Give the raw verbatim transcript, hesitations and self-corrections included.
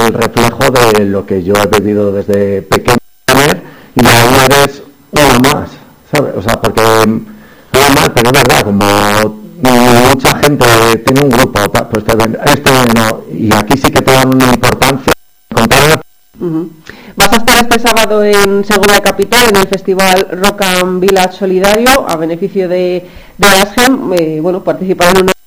el reflejo de lo que yo he vivido desde pequeño, y ahí eres uno más, ¿sabes? O sea, porque uno más, pero es verdad, como mucha gente tiene un grupo, pues te ven, este no, y aquí sí que te dan una importancia. Contar. Uh-huh. Vas a estar este sábado en Segovia Capital en el Festival Rock and Village Solidario a beneficio de, de ASGEM, eh, bueno, participar en una